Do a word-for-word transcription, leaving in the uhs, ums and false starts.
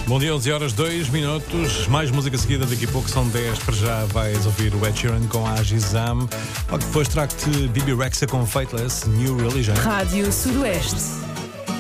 Bom dia, onze horas, dois minutos. Mais música seguida, daqui a pouco são dez. Para já vais ouvir o Ed Sheeran com a Agizam. Logo depois trago-te Bibi Rexha com Fateless, New Religion. Rádio Sudoeste.